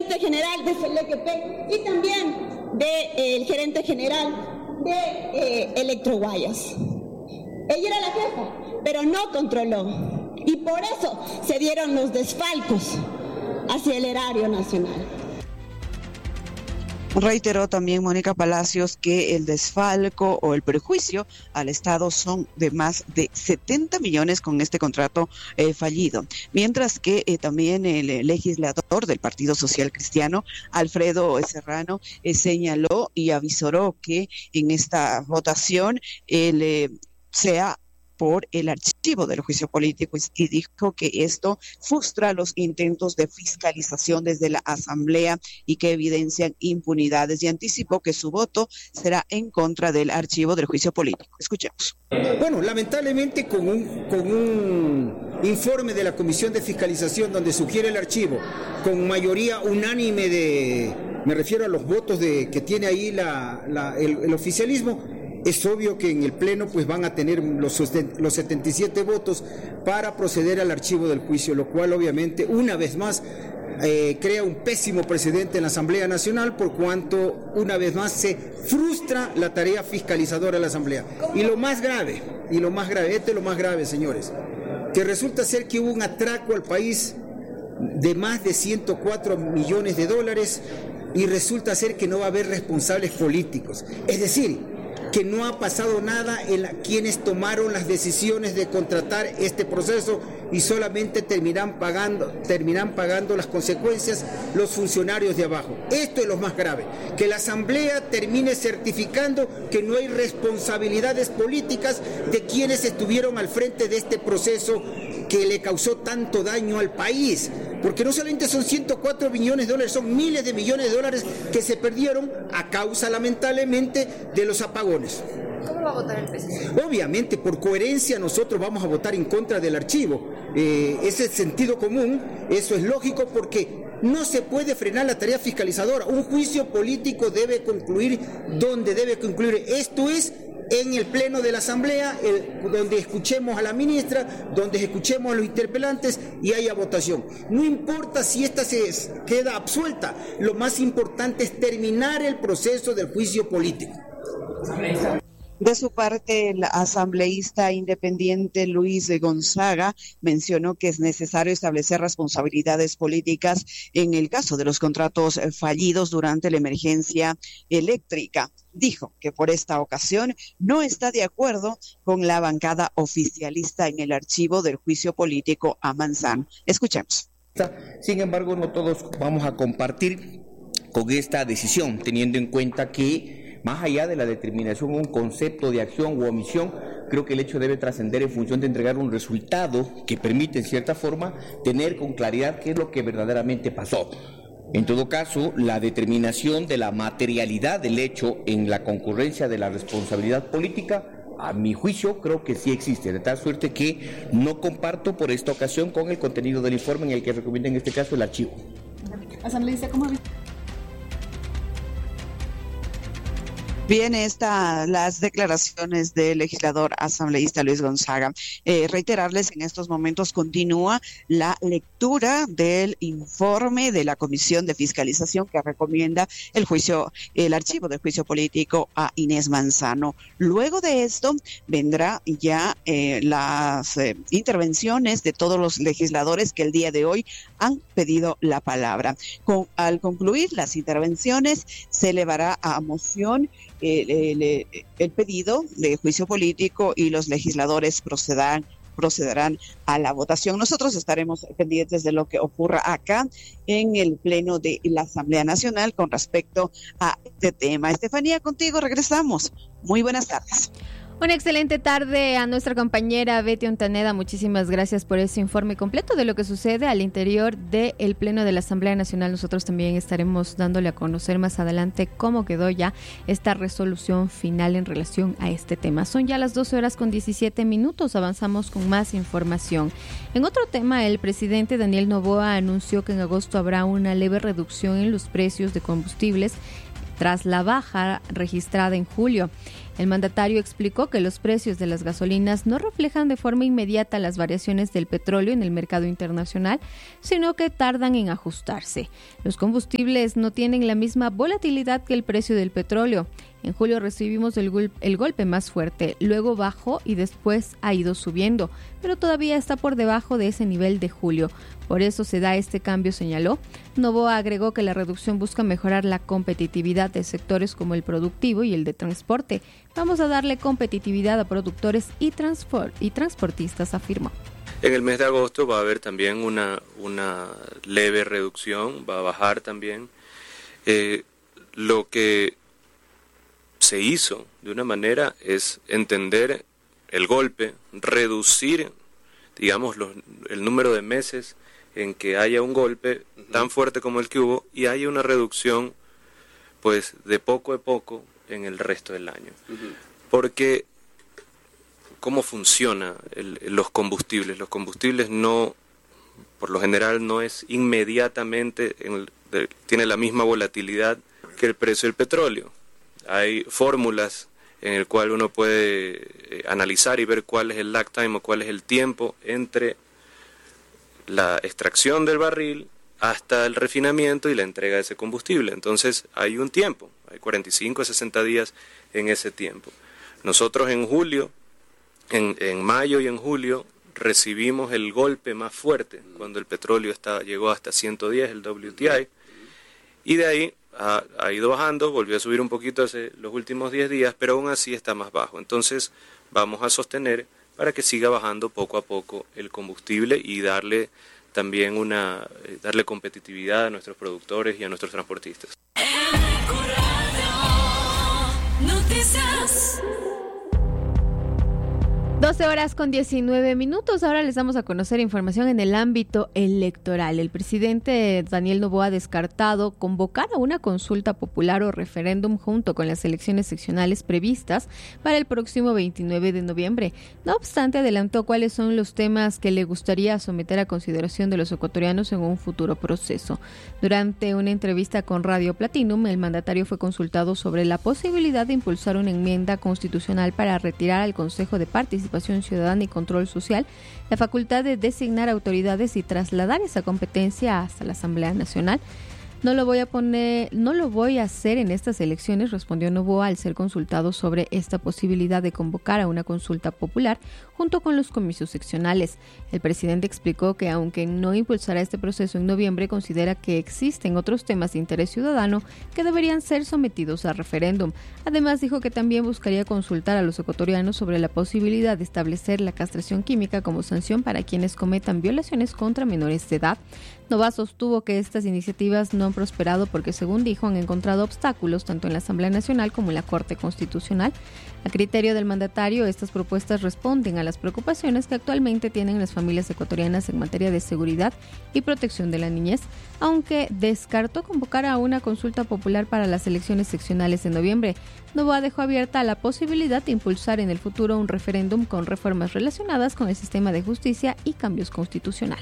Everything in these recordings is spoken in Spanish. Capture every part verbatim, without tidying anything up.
gerente general de Selequepec y también del gerente general de eh, Electroguayas. Ella era la jefa, pero no controló. Y por eso se dieron los desfalcos hacia el erario nacional. Reiteró también Mónica Palacios que el desfalco o el perjuicio al Estado son de más de setenta millones con este contrato eh, fallido. Mientras que eh, también el legislador del Partido Social Cristiano, Alfredo Serrano, eh, señaló y avisoró que en esta votación el, eh, sea por el archivo del juicio político y dijo que esto frustra los intentos de fiscalización desde la Asamblea y que evidencian impunidades, y anticipó que su voto será en contra del archivo del juicio político. Escuchemos. Bueno, lamentablemente con un, con un informe de la Comisión de Fiscalización donde sugiere el archivo con mayoría unánime de, me refiero a los votos de que tiene ahí la, la, el, el oficialismo, es obvio que en el Pleno pues van a tener los, los setenta y siete votos para proceder al archivo del juicio, lo cual obviamente una vez más eh, crea un pésimo precedente en la Asamblea Nacional, por cuanto una vez más se frustra la tarea fiscalizadora de la Asamblea. Y lo más grave, y lo más grave, este es lo más grave, señores, que resulta ser que hubo un atraco al país de más de ciento cuatro millones de dólares y resulta ser que no va a haber responsables políticos. Es decir, que no ha pasado nada en la, quienes tomaron las decisiones de contratar este proceso y solamente terminan pagando, terminan pagando las consecuencias los funcionarios de abajo. Esto es lo más grave, que la Asamblea termine certificando que no hay responsabilidades políticas de quienes estuvieron al frente de este proceso que le causó tanto daño al país, porque no solamente son ciento cuatro millones de dólares, son miles de millones de dólares que se perdieron a causa, lamentablemente, de los apagones. ¿Cómo va a votar el P S C? Obviamente, por coherencia, nosotros vamos a votar en contra del archivo. Eh, ese es sentido común, eso es lógico, porque no se puede frenar la tarea fiscalizadora. Un juicio político debe concluir donde debe concluir. Esto es en el pleno de la Asamblea, el, donde escuchemos a la ministra, donde escuchemos a los interpelantes y haya votación. No importa si esta se queda absuelta, lo más importante es terminar el proceso del juicio político. De su parte, el asambleísta independiente Luis Gonzaga mencionó que es necesario establecer responsabilidades políticas en el caso de los contratos fallidos durante la emergencia eléctrica. Dijo que por esta ocasión no está de acuerdo con la bancada oficialista en el archivo del juicio político a Manzano. Escuchemos. Sin embargo, no todos vamos a compartir con esta decisión, teniendo en cuenta que más allá de la determinación, un concepto de acción u omisión, creo que el hecho debe trascender en función de entregar un resultado que permite, en cierta forma, tener con claridad qué es lo que verdaderamente pasó. En todo caso, la determinación de la materialidad del hecho en la concurrencia de la responsabilidad política, a mi juicio, creo que sí existe, de tal suerte que no comparto por esta ocasión con el contenido del informe en el que recomienda en este caso el archivo. Asambleísta, ¿cómo ha visto? Bien, estas las declaraciones del legislador asambleísta Luis Gonzaga. Eh, reiterarles, en estos momentos continúa la lectura del informe de la Comisión de Fiscalización que recomienda el juicio, el archivo del juicio político a Inés Manzano. Luego de esto vendrá ya eh, las eh, intervenciones de todos los legisladores que el día de hoy han pedido la palabra. Con, al concluir las intervenciones, se elevará a moción El, el, el pedido de juicio político y los legisladores procederán, procederán a la votación. Nosotros estaremos pendientes de lo que ocurra acá en el pleno de la Asamblea Nacional con respecto a este tema. Estefanía, contigo regresamos. Muy buenas tardes. Una excelente tarde a nuestra compañera Betty Ontaneda. Muchísimas gracias por ese informe completo de lo que sucede al interior del Pleno de la Asamblea Nacional. Nosotros también estaremos dándole a conocer más adelante cómo quedó ya esta resolución final en relación a este tema. Son ya las doce horas con diecisiete minutos. Avanzamos con más información. En otro tema, el presidente Daniel Noboa anunció que en agosto habrá una leve reducción en los precios de combustibles tras la baja registrada en julio. El mandatario explicó que los precios de las gasolinas no reflejan de forma inmediata las variaciones del petróleo en el mercado internacional, sino que tardan en ajustarse. Los combustibles no tienen la misma volatilidad que el precio del petróleo. En julio recibimos el, gol- el golpe más fuerte, luego bajó y después ha ido subiendo, pero todavía está por debajo de ese nivel de julio. Por eso se da este cambio, señaló. Novoa agregó que la reducción busca mejorar la competitividad de sectores como el productivo y el de transporte. Vamos a darle competitividad a productores y, transport- y transportistas, afirmó. En el mes de agosto va a haber también una, una leve reducción, va a bajar también. Eh, lo que se hizo de una manera es entender el golpe, reducir, digamos, los, el número de meses en que haya un golpe uh-huh. tan fuerte como el que hubo y haya una reducción, pues, de poco a poco en el resto del año. Uh-huh. Porque, ¿cómo funciona el, los combustibles? Los combustibles no, por lo general, no es inmediatamente, en, de, tiene la misma volatilidad que el precio del petróleo. Hay fórmulas en el cual uno puede eh, analizar y ver cuál es el lag time o cuál es el tiempo entre la extracción del barril hasta el refinamiento y la entrega de ese combustible. Entonces hay un tiempo, hay cuarenta y cinco a sesenta días en ese tiempo. Nosotros en julio, en, en mayo y en julio recibimos el golpe más fuerte cuando el petróleo está, llegó hasta ciento diez, el W T I, y de ahí Ha, ha ido bajando, volvió a subir un poquito hace los últimos diez días, pero aún así está más bajo. Entonces vamos a sostener para que siga bajando poco a poco el combustible y darle también una, eh, darle competitividad a nuestros productores y a nuestros transportistas. doce horas con diecinueve minutos. Ahora les damos a conocer información en el ámbito electoral. El presidente Daniel Noboa ha descartado convocar a una consulta popular o referéndum junto con las elecciones seccionales previstas para el próximo veintinueve de noviembre. No obstante, adelantó cuáles son los temas que le gustaría someter a consideración de los ecuatorianos en un futuro proceso. Durante una entrevista con Radio Platinum, el mandatario fue consultado sobre la posibilidad de impulsar una enmienda constitucional para retirar al Consejo de Participación Ciudadana y Control Social la facultad de designar autoridades y trasladar esa competencia hasta la Asamblea Nacional. No lo voy a poner, no lo voy a hacer en estas elecciones, respondió Noboa al ser consultado sobre esta posibilidad de convocar a una consulta popular junto con los comicios seccionales. El presidente explicó que aunque no impulsará este proceso en noviembre, considera que existen otros temas de interés ciudadano que deberían ser sometidos a referéndum. Además, dijo que también buscaría consultar a los ecuatorianos sobre la posibilidad de establecer la castración química como sanción para quienes cometan violaciones contra menores de edad. Noboa sostuvo que estas iniciativas no han prosperado porque, según dijo, han encontrado obstáculos tanto en la Asamblea Nacional como en la Corte Constitucional. A criterio del mandatario, estas propuestas responden a las preocupaciones que actualmente tienen las familias ecuatorianas en materia de seguridad y protección de la niñez, aunque descartó convocar a una consulta popular para las elecciones seccionales en noviembre. Noboa dejó abierta la posibilidad de impulsar en el futuro un referéndum con reformas relacionadas con el sistema de justicia y cambios constitucionales.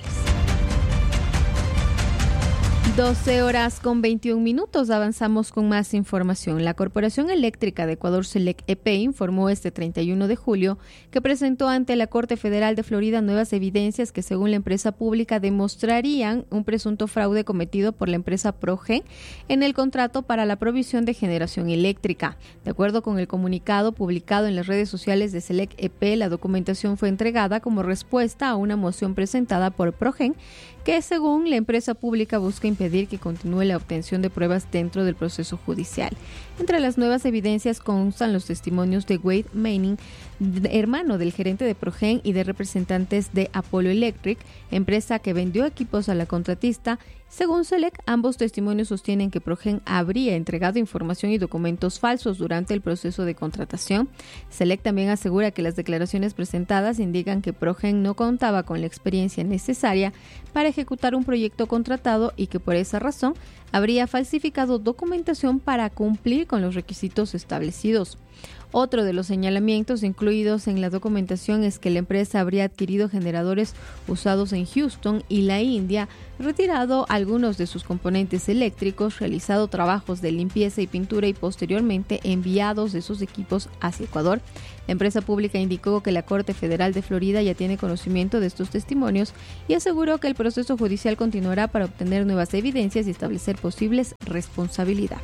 doce horas con veintiún minutos, avanzamos con más información. La Corporación Eléctrica de Ecuador, SELEC E P, informó este treinta y uno de julio que presentó ante la Corte Federal de Florida nuevas evidencias que, según la empresa pública, demostrarían un presunto fraude cometido por la empresa Progen en el contrato para la provisión de generación eléctrica. De acuerdo con el comunicado publicado en las redes sociales de SELEC E P, la documentación fue entregada como respuesta a una moción presentada por Progen, que, según la empresa pública, busca impedir que continúe la obtención de pruebas dentro del proceso judicial. Entre las nuevas evidencias constan los testimonios de Wade Manning, hermano del gerente de Progen, y de representantes de Apollo Electric, empresa que vendió equipos a la contratista. Según SELEC, ambos testimonios sostienen que Progen habría entregado información y documentos falsos durante el proceso de contratación. SELEC también asegura que las declaraciones presentadas indican que Progen no contaba con la experiencia necesaria para ejecutar un proyecto contratado y que por esa razón habría falsificado documentación para cumplir con los requisitos establecidos. Otro de los señalamientos incluidos en la documentación es que la empresa habría adquirido generadores usados en Houston y la India, retirado algunos de sus componentes eléctricos, realizado trabajos de limpieza y pintura y posteriormente enviados esos equipos hacia Ecuador. La empresa pública indicó que la Corte Federal de Florida ya tiene conocimiento de estos testimonios y aseguró que el proceso judicial continuará para obtener nuevas evidencias y establecer posibles responsabilidades.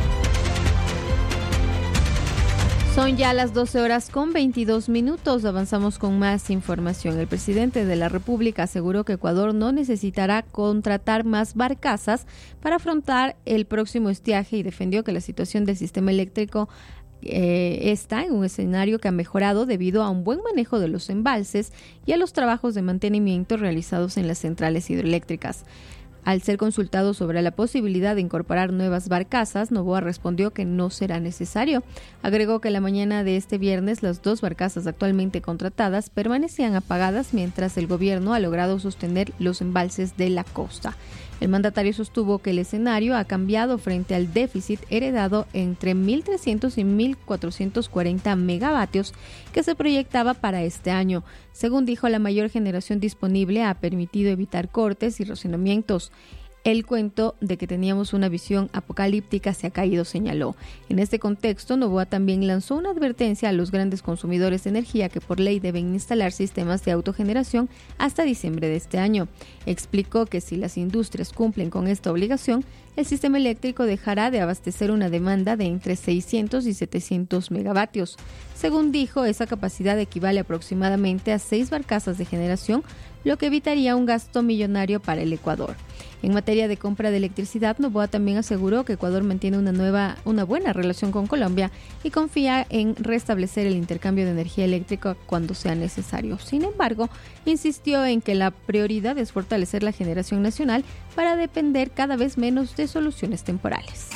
Son ya las doce horas con veintidós minutos. Avanzamos con más información. El presidente de la República aseguró que Ecuador no necesitará contratar más barcazas para afrontar el próximo estiaje y defendió que la situación del sistema eléctrico eh, está en un escenario que ha mejorado debido a un buen manejo de los embalses y a los trabajos de mantenimiento realizados en las centrales hidroeléctricas. Al ser consultado sobre la posibilidad de incorporar nuevas barcazas, Noboa respondió que no será necesario. Agregó que la mañana de este viernes las dos barcazas actualmente contratadas permanecían apagadas mientras el gobierno ha logrado sostener los embalses de la costa. El mandatario sostuvo que el escenario ha cambiado frente al déficit heredado entre mil trescientos y mil cuatrocientos cuarenta megavatios que se proyectaba para este año. Según dijo, la mayor generación disponible ha permitido evitar cortes y racionamientos. El cuento de que teníamos una visión apocalíptica se ha caído, señaló. En este contexto, Noboa también lanzó una advertencia a los grandes consumidores de energía que por ley deben instalar sistemas de autogeneración hasta diciembre de este año. Explicó que si las industrias cumplen con esta obligación, el sistema eléctrico dejará de abastecer una demanda de entre seiscientos y setecientos megavatios. Según dijo, esa capacidad equivale aproximadamente a seis barcazas de generación, lo que evitaría un gasto millonario para el Ecuador. En materia de compra de electricidad, Noboa también aseguró que Ecuador mantiene una nueva, una buena relación con Colombia y confía en restablecer el intercambio de energía eléctrica cuando sea necesario. Sin embargo, insistió en que la prioridad es fortalecer la generación nacional para depender cada vez menos de soluciones temporales.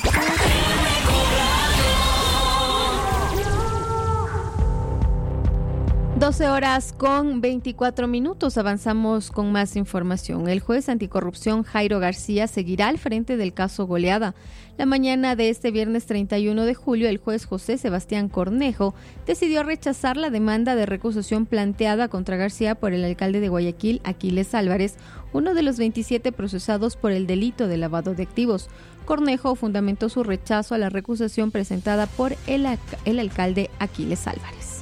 doce horas con veinticuatro minutos, avanzamos con más información. El juez anticorrupción Jairo García seguirá al frente del caso Goleada. La mañana de este viernes treinta y uno de julio, el juez José Sebastián Cornejo decidió rechazar la demanda de recusación planteada contra García por el alcalde de Guayaquil, Aquiles Álvarez, uno de los veintisiete procesados por el delito de lavado de activos. Cornejo fundamentó su rechazo a la recusación presentada por el, el alcalde Aquiles Álvarez.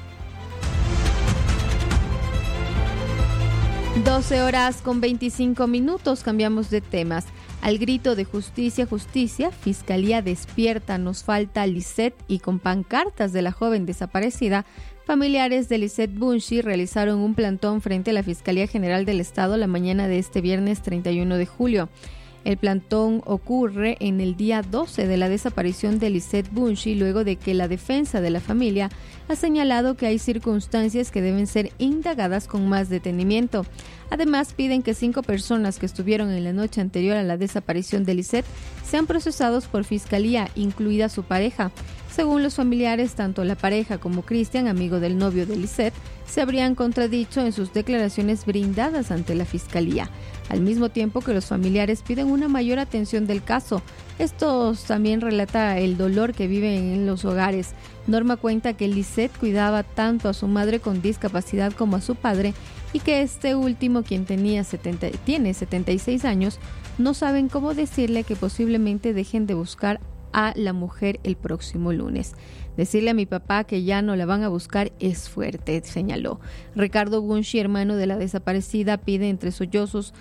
doce horas con veinticinco minutos, cambiamos de temas. Al grito de justicia, justicia, Fiscalía despierta, nos falta Lisette, y con pancartas de la joven desaparecida, familiares de Lisette Bunshi realizaron un plantón frente a la Fiscalía General del Estado la mañana de este viernes treinta y uno de julio. El plantón ocurre en el día doce de la desaparición de Lisette Bunshi, luego de que la defensa de la familia ha señalado que hay circunstancias que deben ser indagadas con más detenimiento. Además, piden que cinco personas que estuvieron en la noche anterior a la desaparición de Lisette sean procesados por Fiscalía, incluida su pareja. Según los familiares, tanto la pareja como Cristian, amigo del novio de Lisette, se habrían contradicho en sus declaraciones brindadas ante la Fiscalía, al mismo tiempo que los familiares piden una mayor atención del caso. Esto también relata el dolor que viven en los hogares. Norma cuenta que Lisette cuidaba tanto a su madre con discapacidad como a su padre y que este último, quien tenía setenta, tiene setenta y seis años, no saben cómo decirle que posiblemente dejen de buscar a la mujer el próximo lunes. Decirle a mi papá que ya no la van a buscar es fuerte, señaló. Ricardo Bunshi, hermano de la desaparecida, pide entre sollozos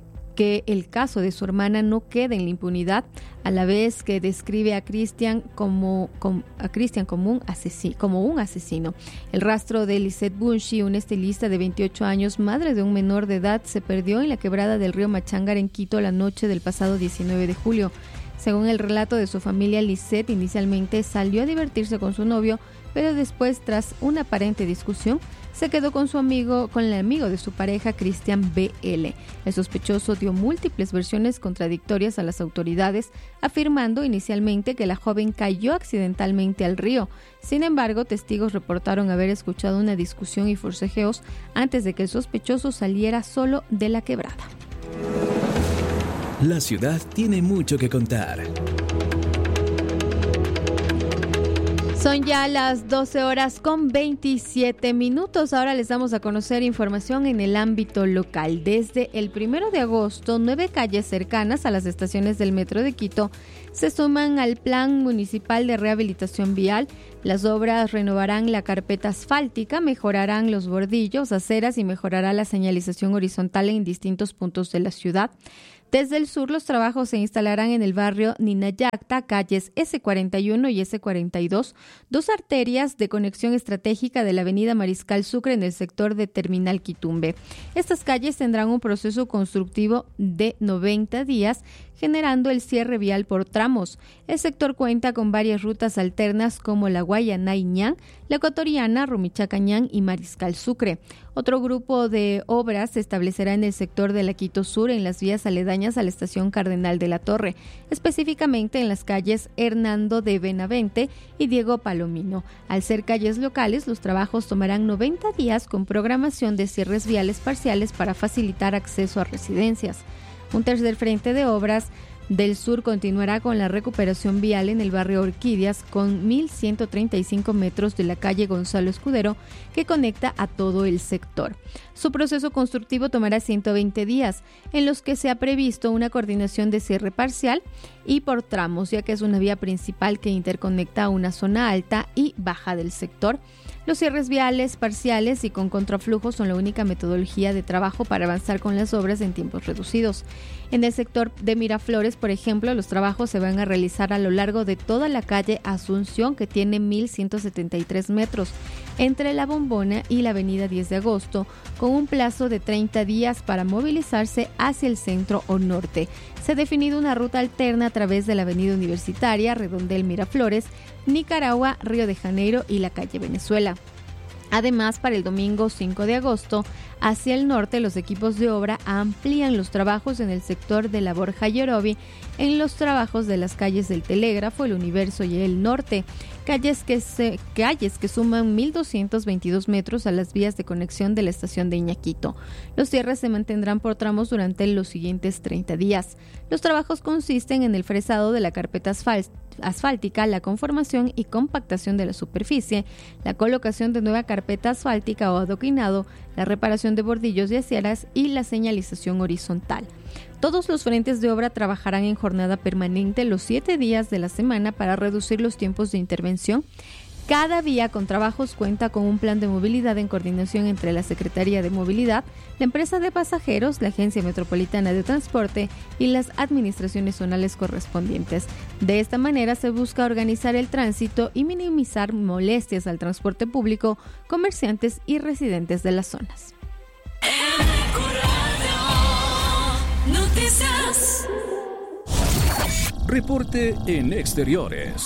que el caso de su hermana no quede en la impunidad, a la vez que describe a Cristian como, como, a Cristian como, un asesino, como un asesino. El rastro de Lisette Bunshi, una estilista de veintiocho años, madre de un menor de edad, se perdió en la quebrada del río Machangar en Quito la noche del pasado diecinueve de julio. Según el relato de su familia, Lisette inicialmente salió a divertirse con su novio, pero después, tras una aparente discusión, se quedó con su amigo, con el amigo de su pareja, Cristian B L. El sospechoso dio múltiples versiones contradictorias a las autoridades, afirmando inicialmente que la joven cayó accidentalmente al río. Sin embargo, testigos reportaron haber escuchado una discusión y forcejeos antes de que el sospechoso saliera solo de la quebrada. La ciudad tiene mucho que contar. Son ya las doce horas con veintisiete minutos. Ahora les vamos a conocer información en el ámbito local. Desde el primero de agosto, nueve calles cercanas a las estaciones del Metro de Quito se suman al Plan Municipal de Rehabilitación Vial. Las obras renovarán la carpeta asfáltica, mejorarán los bordillos, aceras y mejorará la señalización horizontal en distintos puntos de la ciudad. Desde el sur, los trabajos se instalarán en el barrio Ninayacta, calles ese cuarenta y uno y ese cuarenta y dos, dos arterias de conexión estratégica de la avenida Mariscal Sucre en el sector de Terminal Quitumbe. Estas calles tendrán un proceso constructivo de noventa días, generando el cierre vial por tramos. El sector cuenta con varias rutas alternas como la Guayanay-Ñan, la Ecuatoriana, Rumichaca-Ñan y Mariscal Sucre. Otro grupo de obras se establecerá en el sector de la Quito Sur, en las vías aledañas a la estación Cardenal de la Torre, específicamente en las calles Hernando de Benavente y Diego Palomino. Al ser calles locales, los trabajos tomarán noventa días con programación de cierres viales parciales para facilitar acceso a residencias. Un tercer frente de obras del sur continuará con la recuperación vial en el barrio Orquídeas con mil ciento treinta y cinco metros de la calle Gonzalo Escudero que conecta a todo el sector. Su proceso constructivo tomará ciento veinte días, en los que se ha previsto una coordinación de cierre parcial y por tramos, ya que es una vía principal que interconecta a una zona alta y baja del sector. Los cierres viales parciales y con contraflujo son la única metodología de trabajo para avanzar con las obras en tiempos reducidos. En el sector de Miraflores, por ejemplo, los trabajos se van a realizar a lo largo de toda la calle Asunción, que tiene mil ciento setenta y tres metros, entre la Bombona y la avenida diez de agosto, con un plazo de treinta días para movilizarse hacia el centro o norte. Se ha definido una ruta alterna a través de la avenida Universitaria, Redondel Miraflores, Nicaragua, Río de Janeiro y la calle Venezuela. Además, para el domingo cinco de agosto, hacia el norte, los equipos de obra amplían los trabajos en el sector de la Borja Yorobi, en los trabajos de las calles del Telégrafo, el Universo y el Norte, calles que, se, calles que suman mil doscientos veintidós metros a las vías de conexión de la estación de Iñaquito. Los cierres se mantendrán por tramos durante los siguientes treinta días. Los trabajos consisten en el fresado de la carpeta asfáltica, asfáltica, la conformación y compactación de la superficie, la colocación de nueva carpeta asfáltica o adoquinado, la reparación de bordillos y aceras y la señalización horizontal. Todos los frentes de obra trabajarán en jornada permanente los siete días de la semana para reducir los tiempos de intervención. Cada vía con trabajos cuenta con un plan de movilidad en coordinación entre la Secretaría de Movilidad, la empresa de pasajeros, la Agencia Metropolitana de Transporte y las administraciones zonales correspondientes. De esta manera se busca organizar el tránsito y minimizar molestias al transporte público, comerciantes y residentes de las zonas. Reporte en exteriores.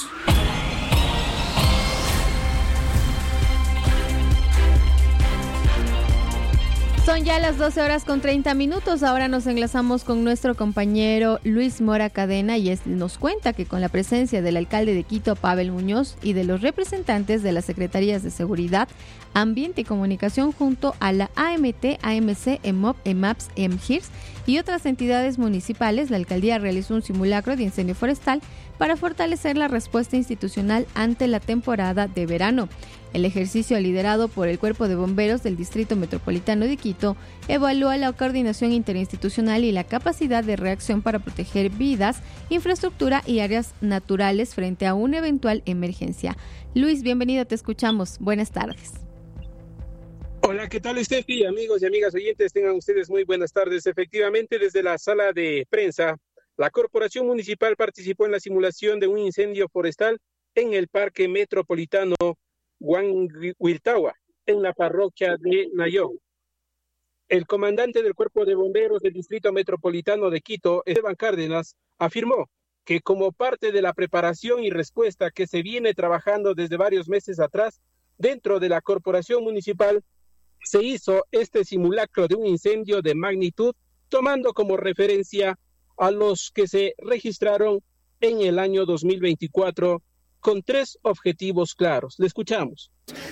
Son ya las doce horas con treinta minutos. Ahora nos enlazamos con nuestro compañero Luis Mora Cadena y es, nos cuenta que con la presencia del alcalde de Quito, Pavel Muñoz, y de los representantes de las Secretarías de Seguridad, Ambiente y Comunicación junto a la A M T, A M C, EMOP, EMAPS, EMGIRS y otras entidades municipales, la alcaldía realizó un simulacro de incendio forestal para fortalecer la respuesta institucional ante la temporada de verano. El ejercicio, liderado por el Cuerpo de Bomberos del Distrito Metropolitano de Quito, evalúa la coordinación interinstitucional y la capacidad de reacción para proteger vidas, infraestructura y áreas naturales frente a una eventual emergencia. Luis, bienvenido, te escuchamos. Buenas tardes. Hola, ¿qué tal, Steffi? Amigos y amigas oyentes, tengan ustedes muy buenas tardes. Efectivamente, desde la sala de prensa, la Corporación Municipal participó en la simulación de un incendio forestal en el Parque Metropolitano Huanhuiltahua, en la parroquia de Nayón. El comandante del Cuerpo de Bomberos del Distrito Metropolitano de Quito, Esteban Cárdenas, afirmó que como parte de la preparación y respuesta que se viene trabajando desde varios meses atrás, dentro de la Corporación Municipal, se hizo este simulacro de un incendio de magnitud, tomando como referencia a los que se registraron en el año dos mil veinticuatro, con tres objetivos claros. Le escuchamos.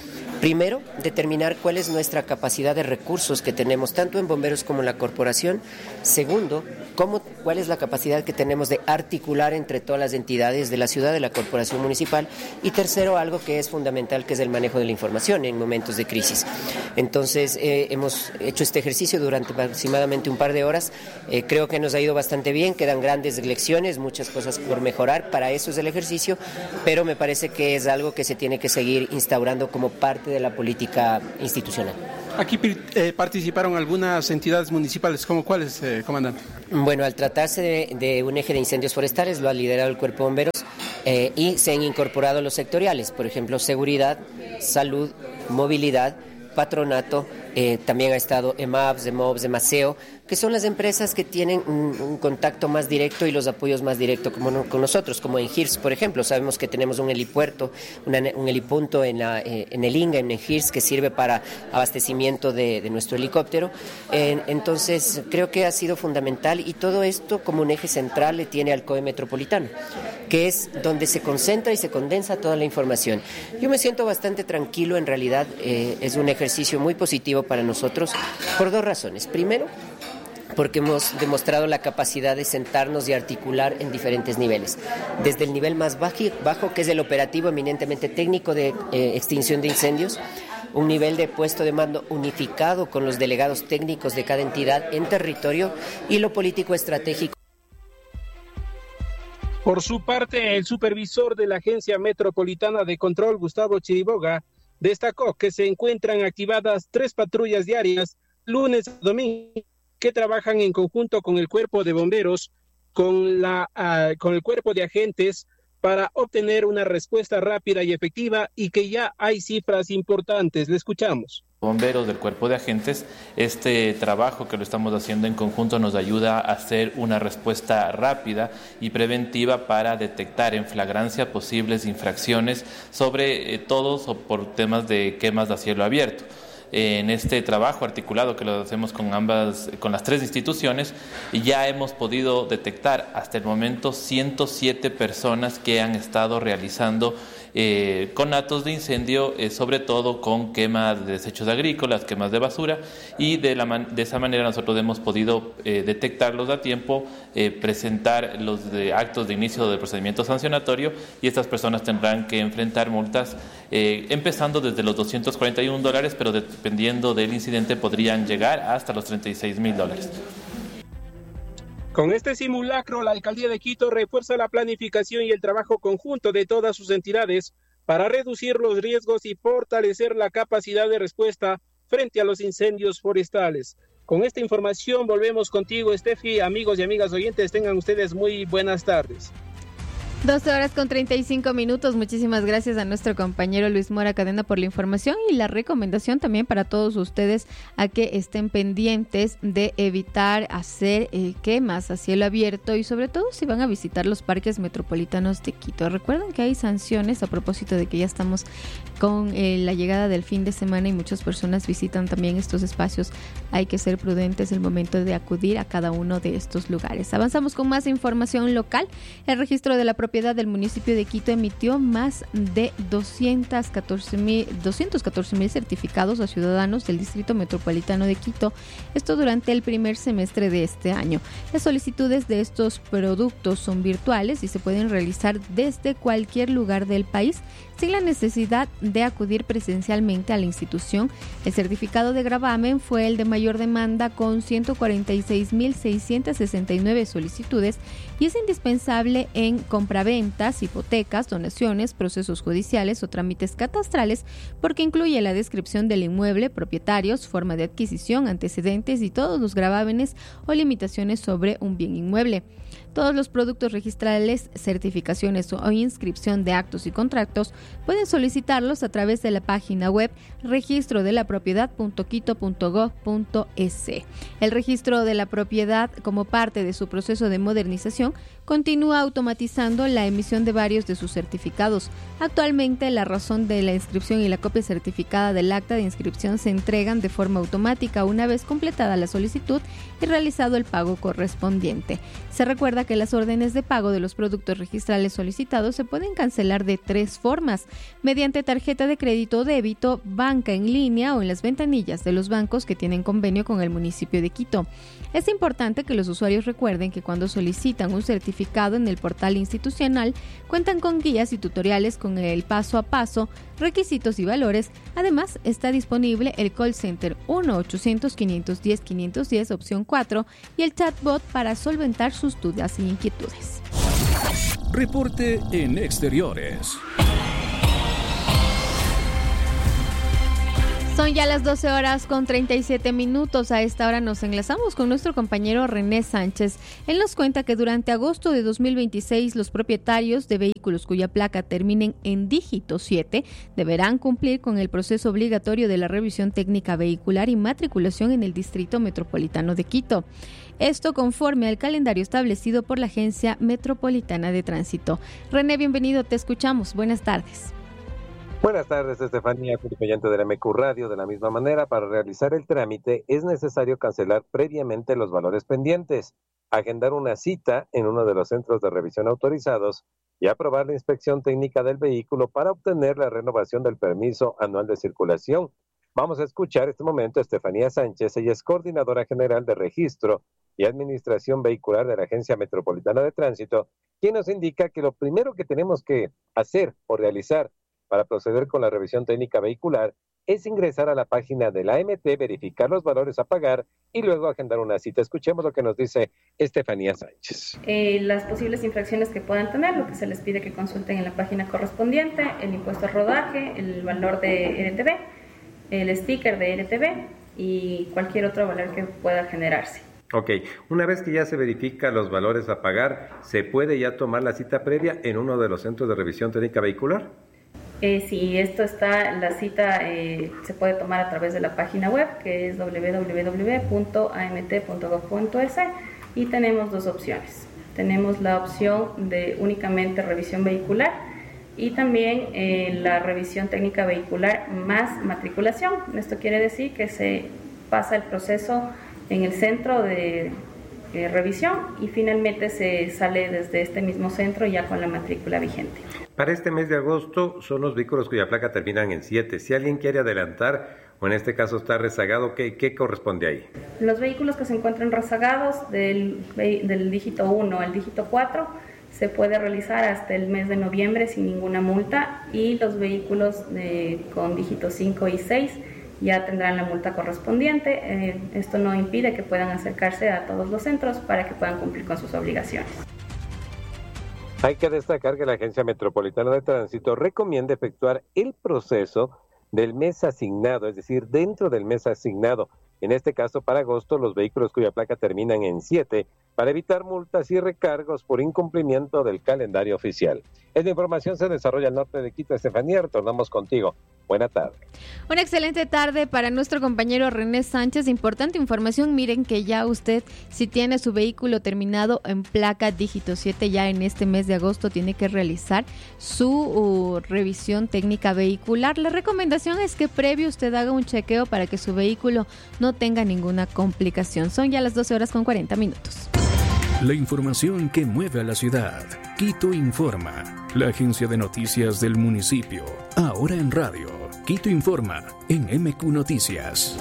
Primero, determinar cuál es nuestra capacidad de recursos que tenemos tanto en bomberos como en la corporación. Segundo, cómo, cuál es la capacidad que tenemos de articular entre todas las entidades de la ciudad, de la corporación municipal. Y tercero, algo que es fundamental, que es el manejo de la información en momentos de crisis. Entonces, eh, hemos hecho este ejercicio durante aproximadamente un par de horas. Eh, creo que nos ha ido bastante bien, quedan grandes lecciones, muchas cosas por mejorar. Para eso es el ejercicio, pero me parece que es algo que se tiene que seguir instaurando como parte de la política institucional. Aquí eh, participaron algunas entidades municipales, ¿cómo cuáles, eh, comandante? Bueno, al tratarse de, de un eje de incendios forestales, lo ha liderado el Cuerpo de Bomberos eh, y se han incorporado los sectoriales, por ejemplo, seguridad, salud, movilidad, patronato, eh, también ha estado EMAPS, EMOBS, EMASEO, que son las empresas que tienen un, un contacto más directo y los apoyos más directos como no, con nosotros, como en G I R S, por ejemplo. Sabemos que tenemos un helipuerto, una, un helipunto en, la, eh, en el INGA, en el G I R S, que sirve para abastecimiento de, de nuestro helicóptero. Eh, entonces, creo que ha sido fundamental y todo esto como un eje central le tiene al C O E Metropolitano, que es donde se concentra y se condensa toda la información. Yo me siento bastante tranquilo, en realidad eh, es un ejercicio muy positivo para nosotros por dos razones. Primero, porque hemos demostrado la capacidad de sentarnos y articular en diferentes niveles. Desde el nivel más bajo, bajo que es el operativo eminentemente técnico de eh, extinción de incendios, un nivel de puesto de mando unificado con los delegados técnicos de cada entidad en territorio y lo político estratégico. Por su parte, el supervisor de la Agencia Metropolitana de Control, Gustavo Chiriboga, destacó que se encuentran activadas tres patrullas diarias, lunes a domingo, que trabajan en conjunto con el cuerpo de bomberos, con, la, uh, con el cuerpo de agentes, para obtener una respuesta rápida y efectiva y que ya hay cifras importantes. Le escuchamos. Bomberos del cuerpo de agentes, este trabajo que lo estamos haciendo en conjunto nos ayuda a hacer una respuesta rápida y preventiva para detectar en flagrancia posibles infracciones, sobre eh, todos o por temas de quemas a cielo abierto. En este trabajo articulado que lo hacemos con ambas, con las tres instituciones, ya hemos podido detectar hasta el momento ciento siete personas que han estado realizando eh, conatos de incendio, eh, sobre todo con quemas de desechos agrícolas, quemas de basura, y de, la man- de esa manera nosotros hemos podido eh, detectarlos a tiempo, eh, presentar los de actos de inicio del procedimiento sancionatorio, y estas personas tendrán que enfrentar multas eh, empezando desde los doscientos cuarenta y un dólares, pero dependiendo del incidente podrían llegar hasta los treinta y seis mil dólares. Con este simulacro, la Alcaldía de Quito refuerza la planificación y el trabajo conjunto de todas sus entidades para reducir los riesgos y fortalecer la capacidad de respuesta frente a los incendios forestales. Con esta información volvemos contigo, Steffi. Amigos y amigas oyentes, tengan ustedes muy buenas tardes. doce horas con treinta y cinco minutos. Muchísimas gracias a nuestro compañero Luis Mora Cadena por la información y la recomendación también para todos ustedes a que estén pendientes de evitar hacer eh, quemas a cielo abierto y sobre todo si van a visitar los parques metropolitanos de Quito. Recuerden que hay sanciones a propósito de que ya estamos con eh, la llegada del fin de semana y muchas personas visitan también estos espacios. Hay que ser prudentes el momento de acudir a cada uno de estos lugares. Avanzamos con más información local. El registro de la propiedad del municipio de Quito emitió más de doscientos catorce mil certificados a ciudadanos del Distrito Metropolitano de Quito, esto durante el primer semestre de este año. Las solicitudes de estos productos son virtuales y se pueden realizar desde cualquier lugar del país sin la necesidad de acudir presencialmente a la institución. El certificado de gravamen fue el de mayor demanda con ciento cuarenta y seis mil seiscientos sesenta y nueve solicitudes y es indispensable en compraventas, hipotecas, donaciones, procesos judiciales o trámites catastrales porque incluye la descripción del inmueble, propietarios, forma de adquisición, antecedentes y todos los gravámenes o limitaciones sobre un bien inmueble. Todos los productos registrales, certificaciones o inscripción de actos y contratos pueden solicitarlos a través de la página web registro de la propiedad punto quito punto gob punto es. El registro de la propiedad, como parte de su proceso de modernización, continúa automatizando la emisión de varios de sus certificados. Actualmente, la razón de la inscripción y la copia certificada del acta de inscripción se entregan de forma automática una vez completada la solicitud y realizado el pago correspondiente. Se recuerda recuerda que las órdenes de pago de los productos registrales solicitados se pueden cancelar de tres formas: mediante tarjeta de crédito o débito, banca en línea o en las ventanillas de los bancos que tienen convenio con el municipio de Quito. Es importante que los usuarios recuerden que cuando solicitan un certificado en el portal institucional, cuentan con guías y tutoriales con el paso a paso, requisitos y valores. Además, está disponible el call center uno ochocientos, quinientos diez, quinientos diez, opción cuatro, y el chatbot para solventar sus dudas e inquietudes. Reporte en exteriores. Son ya las doce horas con treinta y siete minutos. A esta hora nos enlazamos con nuestro compañero René Sánchez. Él nos cuenta que durante agosto de dos mil veintiséis los propietarios de vehículos cuya placa terminen en dígito siete deberán cumplir con el proceso obligatorio de la revisión técnica vehicular y matriculación en el Distrito Metropolitano de Quito. Esto conforme al calendario establecido por la Agencia Metropolitana de Tránsito. René, bienvenido, te escuchamos. Buenas tardes. Buenas tardes, Estefanía, oyente de la M Q Radio. De la misma manera, para realizar el trámite es necesario cancelar previamente los valores pendientes, agendar una cita en uno de los centros de revisión autorizados y aprobar la inspección técnica del vehículo para obtener la renovación del permiso anual de circulación. Vamos a escuchar en este momento a Estefanía Sánchez. Ella es coordinadora general de registro y administración vehicular de la Agencia Metropolitana de Tránsito, quien nos indica que lo primero que tenemos que hacer o realizar para proceder con la revisión técnica vehicular es ingresar a la página de la A M T, verificar los valores a pagar y luego agendar una cita. Escuchemos lo que nos dice Estefanía Sánchez. Eh, las posibles infracciones que puedan tener, lo que se les pide que consulten en la página correspondiente: el impuesto al rodaje, el valor de R T V, el sticker de R T V y cualquier otro valor que pueda generarse. Ok, una vez que ya se verifica los valores a pagar, ¿se puede ya tomar la cita previa en uno de los centros de revisión técnica vehicular? Eh, si esto está, la cita eh, se puede tomar a través de la página web, que es doble u doble u doble u punto a m t punto gov punto es, y tenemos dos opciones. Tenemos la opción de únicamente revisión vehicular y también eh, la revisión técnica vehicular más matriculación. Esto quiere decir que se pasa el proceso en el centro de eh, revisión y finalmente se sale desde este mismo centro ya con la matrícula vigente. Para este mes de agosto son los vehículos cuya placa terminan en siete. Si alguien quiere adelantar o en este caso está rezagado, ¿qué, qué corresponde ahí? Los vehículos que se encuentran rezagados del, del dígito uno al dígito cuatro se puede realizar hasta el mes de noviembre sin ninguna multa, y los vehículos de, con dígitos cinco y seis ya tendrán la multa correspondiente. Eh, esto no impide que puedan acercarse a todos los centros para que puedan cumplir con sus obligaciones. Hay que destacar que la Agencia Metropolitana de Tránsito recomienda efectuar el proceso del mes asignado, es decir, dentro del mes asignado. En este caso, para agosto, los vehículos cuya placa terminan en siete, para evitar multas y recargos por incumplimiento del calendario oficial. Esta información se desarrolla al norte de Quito. Estefanía, retornamos contigo. Buena tarde. Una excelente tarde para nuestro compañero René Sánchez. Importante información, miren que ya usted, si tiene su vehículo terminado en placa dígito siete, ya en este mes de agosto tiene que realizar su uh, revisión técnica vehicular. La recomendación es que previo usted haga un chequeo para que su vehículo no tenga ninguna complicación. Son ya las doce horas con cuarenta minutos. La información que mueve a la ciudad. Quito Informa, la agencia de noticias del municipio. Ahora en radio. Quito Informa, en M Q Noticias.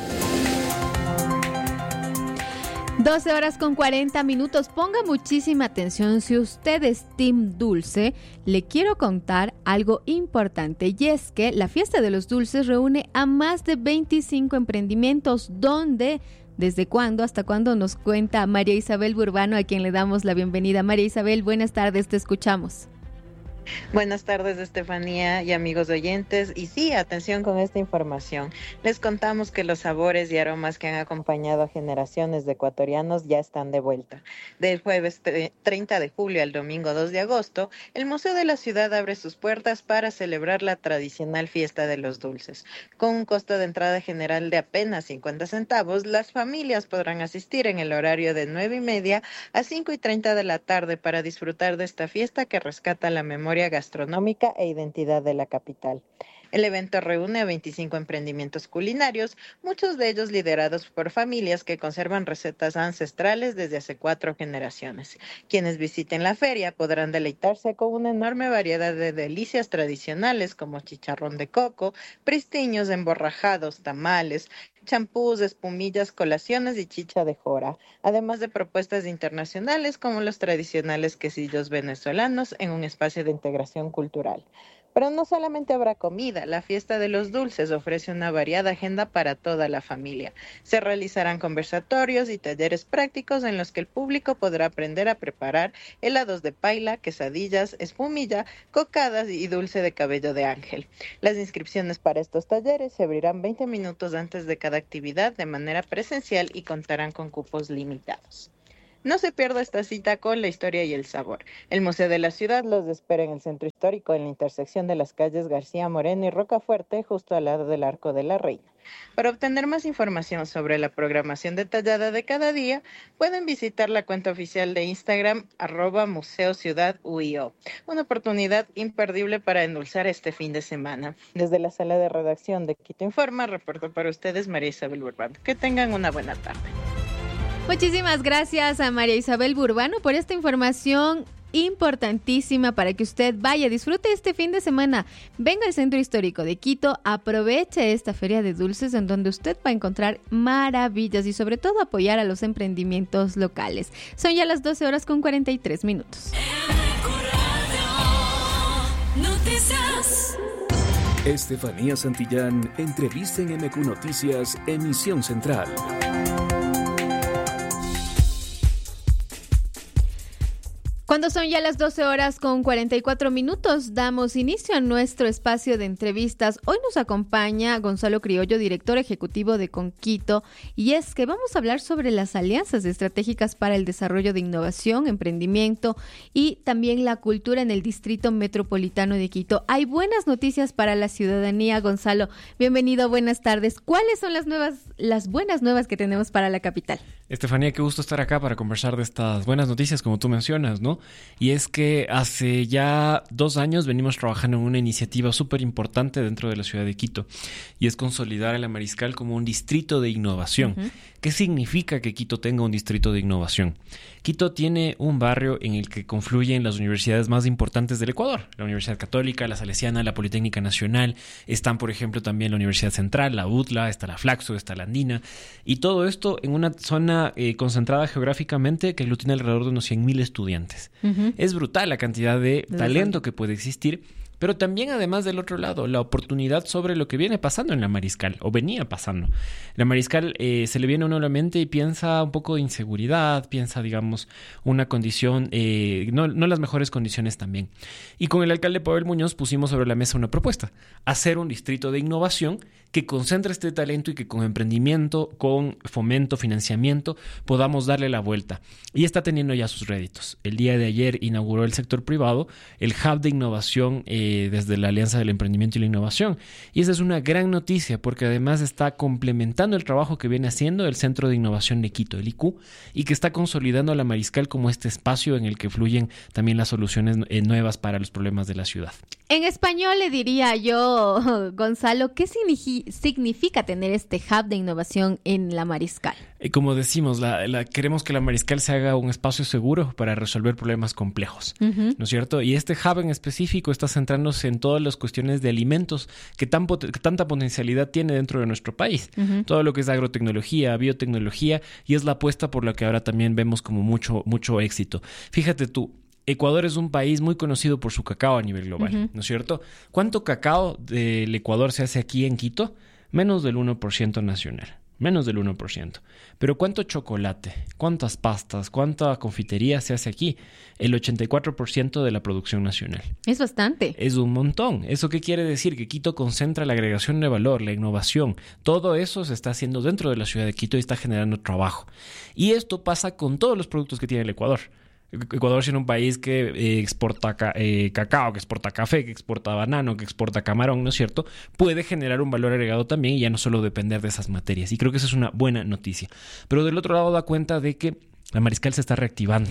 doce horas con cuarenta minutos. Ponga muchísima atención. Si usted es Team Dulce, le quiero contar algo importante, y es que la Fiesta de los Dulces reúne a más de veinticinco emprendimientos. ¿Dónde? ¿Desde cuándo? ¿Hasta cuándo? Nos cuenta María Isabel Burbano, a quien le damos la bienvenida. María Isabel, buenas tardes, te escuchamos. Buenas tardes, Estefanía y amigos oyentes. Y sí, atención con esta información. Les contamos que los sabores y aromas que han acompañado a generaciones de ecuatorianos ya están de vuelta. Del jueves treinta de julio al domingo dos de agosto, el Museo de la Ciudad abre sus puertas para celebrar la tradicional Fiesta de los Dulces. Con un costo de entrada general de apenas cincuenta centavos, las familias podrán asistir en el horario de nueve y media a cinco y treinta de la tarde para disfrutar de esta fiesta que rescata la memoria gastronómica e identidad de la capital. El evento reúne a veinticinco emprendimientos culinarios, muchos de ellos liderados por familias que conservan recetas ancestrales desde hace cuatro generaciones. Quienes visiten la feria podrán deleitarse con una enorme variedad de delicias tradicionales como chicharrón de coco, pristiños emborrajados, tamales, champús, espumillas, colaciones y chicha de jora, además de propuestas internacionales como los tradicionales quesillos venezolanos en un espacio de integración cultural. Pero no solamente habrá comida, la fiesta de los dulces ofrece una variada agenda para toda la familia. Se realizarán conversatorios y talleres prácticos en los que el público podrá aprender a preparar helados de paila, quesadillas, espumilla, cocadas y dulce de cabello de ángel. Las inscripciones para estos talleres se abrirán veinte minutos antes de cada actividad de manera presencial y contarán con cupos limitados. No se pierda esta cita con la historia y el sabor. El Museo de la Ciudad los espera en el Centro Histórico, en la intersección de las calles García Moreno y Rocafuerte, justo al lado del Arco de la Reina. Para obtener más información sobre la programación detallada de cada día, pueden visitar la cuenta oficial de Instagram, arroba Museo Ciudad U I O. Una oportunidad imperdible para endulzar este fin de semana. Desde la sala de redacción de Quito Informa, reporto para ustedes María Isabel Urbano. Que tengan una buena tarde. Muchísimas gracias a María Isabel Burbano por esta información importantísima para que usted vaya, disfrute este fin de semana. Venga al Centro Histórico de Quito, aproveche esta feria de dulces en donde usted va a encontrar maravillas y sobre todo apoyar a los emprendimientos locales. Son ya las doce horas con cuarenta y tres minutos. Estefanía Santillán, entrevista en M Q Noticias, emisión central. Cuando son ya las doce horas con cuarenta y cuatro minutos, damos inicio a nuestro espacio de entrevistas. Hoy nos acompaña Gonzalo Criollo, director ejecutivo de Conquito, y es que vamos a hablar sobre las alianzas estratégicas para el desarrollo de innovación, emprendimiento y también la cultura en el Distrito Metropolitano de Quito. Hay buenas noticias para la ciudadanía, Gonzalo. Bienvenido, buenas tardes. ¿Cuáles son las nuevas, las buenas nuevas que tenemos para la capital? Estefanía, qué gusto estar acá para conversar de estas buenas noticias, como tú mencionas, ¿no? Y es que hace ya dos años venimos trabajando en una iniciativa súper importante dentro de la ciudad de Quito, y es consolidar a La Mariscal como un distrito de innovación. Uh-huh. ¿Qué significa que Quito tenga un distrito de innovación? Quito tiene un barrio en el que confluyen las universidades más importantes del Ecuador, la Universidad Católica, la Salesiana, la Politécnica Nacional, están, por ejemplo, también la Universidad Central, la U T L A, está la Flaxo, está la Andina, y todo esto en una zona eh, concentrada geográficamente que aglutina alrededor de unos cien mil estudiantes. Uh-huh. Es brutal la cantidad de talento que puede existir, pero también, además, del otro lado, la oportunidad sobre lo que viene pasando en La Mariscal, o venía pasando. La Mariscal eh, se le viene a uno a la mente y piensa un poco de inseguridad, piensa, digamos, una condición, eh, no, no las mejores condiciones también. Y con el alcalde Pavel Muñoz pusimos sobre la mesa una propuesta, hacer un distrito de innovación que concentre este talento y que con emprendimiento, con fomento, financiamiento, podamos darle la vuelta. Y está teniendo ya sus réditos. El día de ayer inauguró el sector privado el Hub de Innovación eh, desde la Alianza del Emprendimiento y la Innovación. Y esa es una gran noticia porque además está complementando el trabajo que viene haciendo el Centro de Innovación de Quito, el I Q, y que está consolidando a La Mariscal como este espacio en el que fluyen también las soluciones eh, nuevas para los problemas de la ciudad. En español le diría yo, Gonzalo, ¿qué significa significa tener este hub de innovación en La Mariscal? Y como decimos, la, la, queremos que La Mariscal se haga un espacio seguro para resolver problemas complejos, uh-huh. ¿no es cierto? Y este hub en específico está centrándose en todas las cuestiones de alimentos que, tan, que tanta potencialidad tiene dentro de nuestro país. Uh-huh. Todo lo que es agrotecnología, biotecnología, y es la apuesta por la que ahora también vemos como mucho, mucho éxito. Fíjate tú, Ecuador es un país muy conocido por su cacao a nivel global, uh-huh. ¿no es cierto? ¿Cuánto cacao del Ecuador se hace aquí en Quito? Menos del uno por ciento nacional, menos del uno por ciento. Pero ¿cuánto chocolate, cuántas pastas, cuánta confitería se hace aquí? El ochenta y cuatro por ciento de la producción nacional. Es bastante. Es un montón. ¿Eso qué quiere decir? Que Quito concentra la agregación de valor, la innovación. Todo eso se está haciendo dentro de la ciudad de Quito y está generando trabajo. Y esto pasa con todos los productos que tiene el Ecuador. Ecuador es un país que eh, exporta ca- eh, cacao, que exporta café, que exporta banano, que exporta camarón, ¿no es cierto? Puede generar un valor agregado también y ya no solo depender de esas materias. Y creo que esa es una buena noticia. Pero del otro lado da cuenta de que La Mariscal se está reactivando.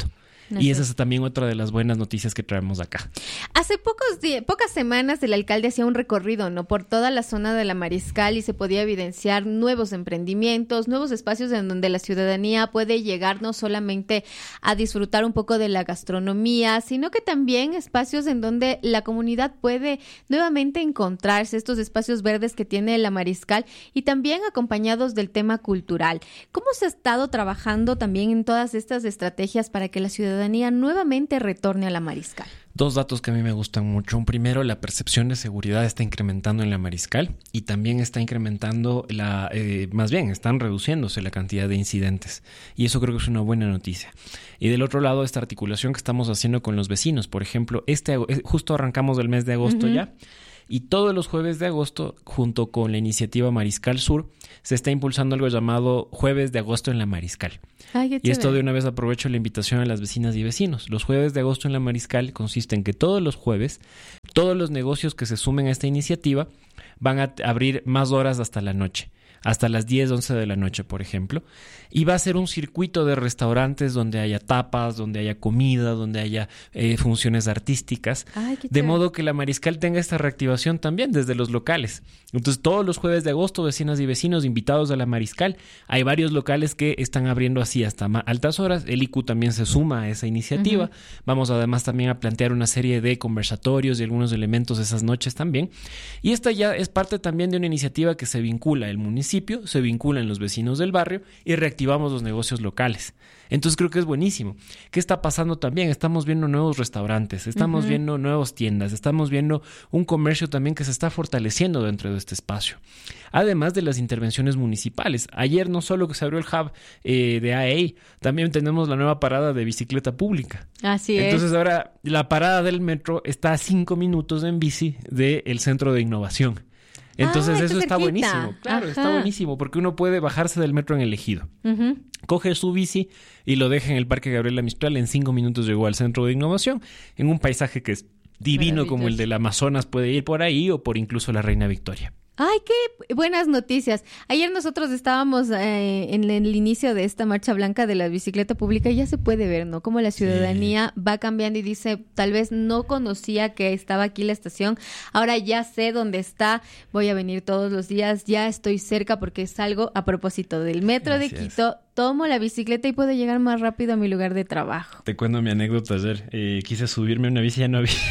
Y esa es también otra de las buenas noticias que traemos acá. Hace pocos días, pocas semanas el alcalde hacía un recorrido, ¿no?, por toda la zona de la Mariscal y se podía evidenciar nuevos emprendimientos, nuevos espacios en donde la ciudadanía puede llegar no solamente a disfrutar un poco de la gastronomía, sino que también espacios en donde la comunidad puede nuevamente encontrarse, estos espacios verdes que tiene la Mariscal y también acompañados del tema cultural. ¿Cómo se ha estado trabajando también en todas estas estrategias para que la ciudadanía nuevamente retorne a la Mariscal? Dos datos que a mí me gustan mucho. Un primero, la percepción de seguridad está incrementando en la Mariscal y también está incrementando la, eh, más bien, están reduciéndose la cantidad de incidentes. Y eso creo que es una buena noticia. Y del otro lado, esta articulación que estamos haciendo con los vecinos. Por ejemplo, este justo arrancamos el mes de agosto uh-huh. ya. Y todos los jueves de agosto, junto con la iniciativa Mariscal Sur, se está impulsando algo llamado Jueves de Agosto en la Mariscal. Ay, y esto de una vez aprovecho la invitación a las vecinas y vecinos. Los Jueves de Agosto en la Mariscal consiste en que todos los jueves, todos los negocios que se sumen a esta iniciativa van a abrir más horas hasta la noche. Hasta las diez, once de la noche, por ejemplo. Y va a ser un circuito de restaurantes donde haya tapas, donde haya comida, donde haya eh, funciones artísticas. Ay, qué de modo que la Mariscal tenga esta reactivación también desde los locales. Entonces, todos los jueves de agosto, vecinas y vecinos invitados a la Mariscal. Hay varios locales que están abriendo así hasta altas horas. El I C U también se suma a esa iniciativa. Uh-huh. Vamos además también a plantear una serie de conversatorios y algunos elementos esas noches también. Y esta ya es parte también de una iniciativa que se vincula el municipio, se vinculan los vecinos del barrio y reactivamos los negocios locales. Entonces creo que es buenísimo. ¿Qué está pasando también? Estamos viendo nuevos restaurantes, estamos uh-huh. viendo nuevas tiendas, estamos viendo un comercio también que se está fortaleciendo dentro de este espacio. Además de las intervenciones municipales. Ayer no solo que se abrió el hub eh, de A E I, también tenemos la nueva parada de bicicleta pública. Así es. Entonces ahora la parada del metro está a cinco minutos en bici del Centro de Innovación. Entonces ah, eso está cerquita. buenísimo. Claro, Ajá. está buenísimo porque uno puede bajarse del metro en el Ejido. Uh-huh. Coge su bici y lo deja en el Parque Gabriela Mistral. En cinco minutos llegó al Centro de Innovación en un paisaje que es divino como el del Amazonas. Puede ir por ahí o por incluso la Reina Victoria. ¡Ay, qué buenas noticias! Ayer nosotros estábamos eh, en el inicio de esta marcha blanca de la bicicleta pública y ya se puede ver, ¿no? Cómo la ciudadanía sí. va cambiando y dice, tal vez no conocía que estaba aquí la estación, ahora ya sé dónde está, voy a venir todos los días, ya estoy cerca porque salgo a propósito del metro Gracias. de Quito, tomo la bicicleta y puedo llegar más rápido a mi lugar de trabajo. Te cuento mi anécdota ayer. Eh, quise subirme a una bici y ya no había.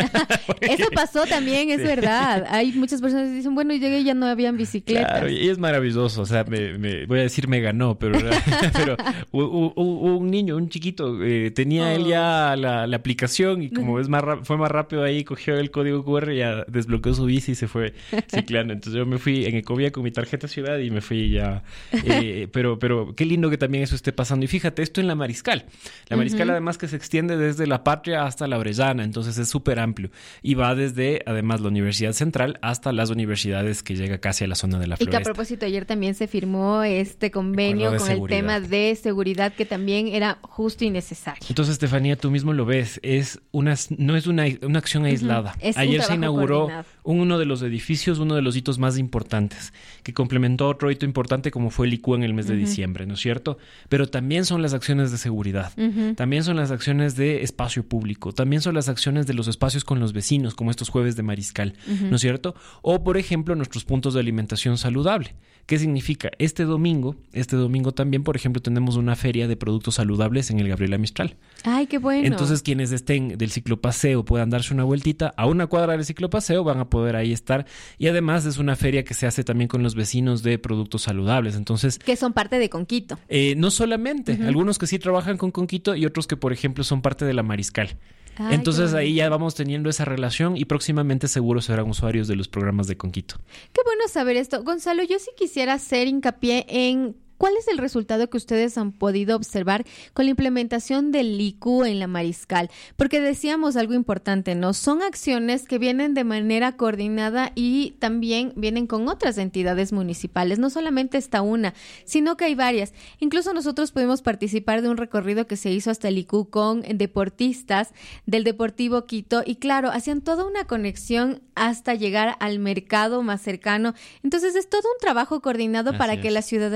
Eso pasó también, es sí. verdad. Hay muchas personas que dicen, bueno, llegué y ya no habían bicicletas. Claro, y es maravilloso. O sea, me, me, voy a decir me ganó, pero, pero un, un, un niño, un chiquito, eh, tenía oh. él ya la, la aplicación y como es más fue más rápido ahí, cogió el código cu erre y ya desbloqueó su bici y se fue ciclando. Entonces yo me fui en Ecovía con mi tarjeta ciudad y me fui ya. Eh, pero, pero qué lindo que también eso esté pasando. Y fíjate, esto en la Mariscal. La Mariscal uh-huh. además que se extiende desde La Patria hasta La Orellana, entonces es súper amplio. Y va desde, además, la Universidad Central hasta las universidades que llega casi a la zona de la Floresta. Y que a propósito, ayer también se firmó este convenio con seguridad. El tema de seguridad que también era justo y necesario. Entonces, Estefanía, tú mismo lo ves, es una, no es una, una acción aislada. Uh-huh. Es ayer se inauguró uno de los edificios, uno de los hitos más importantes, que complementó otro hito importante como fue el I C U en el mes de uh-huh. diciembre, ¿no es cierto? Pero también son las acciones de seguridad, uh-huh. también son las acciones de espacio público, también son las acciones de los espacios con los vecinos, como estos jueves de Mariscal, uh-huh. ¿no es cierto? O, por ejemplo, nuestros puntos de alimentación saludable. ¿Qué significa? Este domingo, este domingo también, por ejemplo, tenemos una feria de productos saludables en el Gabriela Mistral. ¡Ay, qué bueno! Entonces, quienes estén del ciclopaseo puedan darse una vueltita a una cuadra del ciclopaseo, van a poder ahí estar. Y además es una feria que se hace también con los vecinos de productos saludables. Entonces, que son parte de Conquito. Eh, no solamente, uh-huh. algunos que sí trabajan con Conquito y otros que, por ejemplo, son parte de la Mariscal. Ay, entonces ahí ya vamos teniendo esa relación y próximamente seguro serán usuarios de los programas de Conquito. Qué bueno saber esto. Gonzalo, yo sí quisiera hacer hincapié en ¿cuál es el resultado que ustedes han podido observar con la implementación del I C U en la Mariscal? Porque decíamos algo importante, ¿no? Son acciones que vienen de manera coordinada y también vienen con otras entidades municipales. No solamente está una, sino que hay varias. Incluso nosotros pudimos participar de un recorrido que se hizo hasta el I C U con deportistas del Deportivo Quito y claro, hacían toda una conexión hasta llegar al mercado más cercano. Entonces es todo un trabajo coordinado Así para es. que la ciudadanía pueda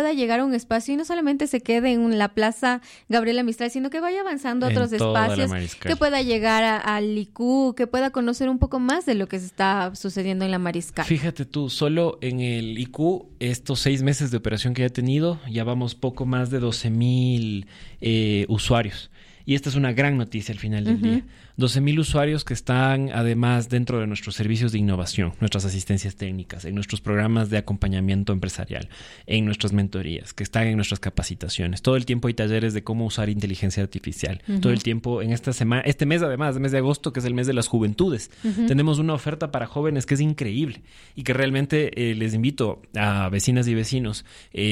pueda llegar a un espacio y no solamente se quede en la Plaza Gabriela Mistral, sino que vaya avanzando a otros espacios, que pueda llegar al I C U, que pueda conocer un poco más de lo que se está sucediendo en la Mariscal. Fíjate tú, solo en el I C U, estos seis meses de operación que ya he tenido, ya vamos poco más de doce mil eh, usuarios. Y esta es una gran noticia al final del uh-huh. día. doce mil usuarios que están además dentro de nuestros servicios de innovación, nuestras asistencias técnicas, en nuestros programas de acompañamiento empresarial, en nuestras mentorías, que están en nuestras capacitaciones. Todo el tiempo hay talleres de cómo usar inteligencia artificial. Uh-huh. Todo el tiempo en esta semana, este mes además, el mes de agosto, que es el mes de las juventudes, uh-huh. tenemos una oferta para jóvenes que es increíble y que realmente eh, les invito a vecinas y vecinos